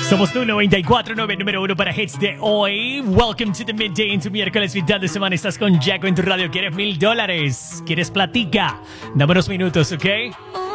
Somos tu 94.9, número uno para hits de hoy. Welcome to the midday en tu miércoles mitad de semana. Estás con Jaco en tu radio. ¿Quieres $1,000? ¿Quieres platica? Dame unos minutos, ¿ok?